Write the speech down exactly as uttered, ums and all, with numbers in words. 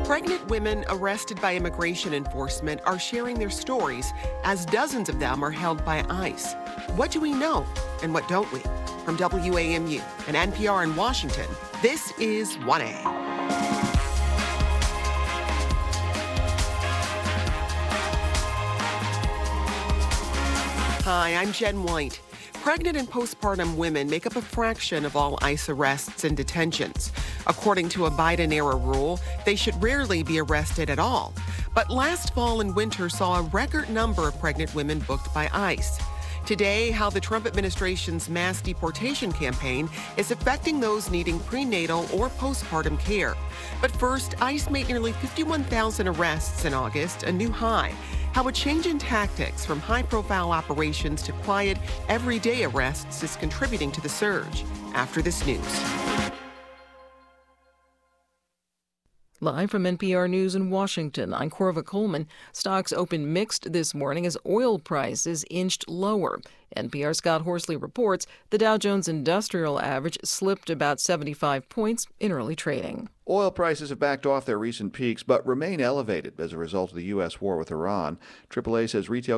Pregnant women arrested by immigration enforcement are sharing their stories as dozens of them are held by ICE. What do we know and what don't we? From W A M U and N P R in Washington, this is one A. Hi, I'm Jen White. Pregnant and postpartum women make up a fraction of all ICE arrests and detentions. According to a Biden-era rule, they should rarely be arrested at all. But last fall and winter saw a record number of pregnant women booked by ICE. Today, how the Trump administration's mass deportation campaign is affecting those needing prenatal or postpartum care. But first, ICE made nearly fifty-one thousand arrests in August, a new high. How a change in tactics from high-profile operations to quiet, everyday arrests is contributing to the surge. After this news. Live from N P R News in Washington, I'm Corva Coleman. Stocks opened mixed this morning as oil prices inched lower. N P R's Scott Horsley reports the Dow Jones Industrial Average slipped about seventy-five points in early trading. Oil prices have backed off their recent peaks, but remain elevated as a result of the U S war with Iran. triple A says retail